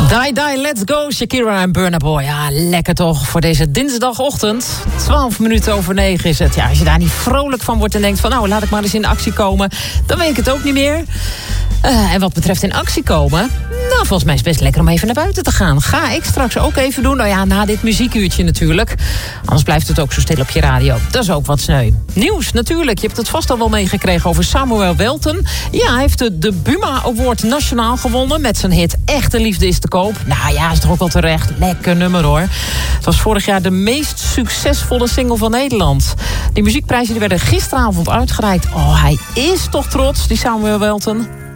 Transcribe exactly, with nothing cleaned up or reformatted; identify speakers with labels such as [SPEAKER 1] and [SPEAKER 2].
[SPEAKER 1] Die Die Let's Go, Shakira en Burna Boy. Ja, lekker toch voor deze dinsdagochtend. twaalf minuten over negen is het. Ja, als je daar niet vrolijk van wordt en denkt van... nou, laat ik maar eens in actie komen, dan weet ik het ook niet meer. Uh, en wat betreft in actie komen... nou, volgens mij is het best lekker om even naar buiten te gaan. Ga ik straks ook even doen. Nou ja, na dit muziekuurtje natuurlijk. Anders blijft het ook zo stil op je radio. Dat is ook wat sneu. Nieuws natuurlijk. Je hebt het vast al wel meegekregen over Samuel Welten. Ja, hij heeft de, de Buma Award nationaal gewonnen... met zijn hit Echte Liefde is te koop. Nou ja, is toch ook wel terecht. Lekker nummer hoor. Het was vorig jaar de meest succesvolle single van Nederland. Die muziekprijzen die werden gisteravond uitgereikt. Oh, hij is toch trots, die Samuel Welten.